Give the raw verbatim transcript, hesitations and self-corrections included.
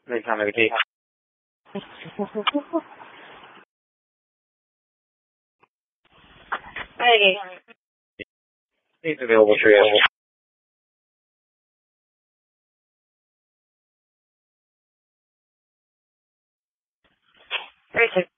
Anytime, every day. Hey. It's available for you. Great.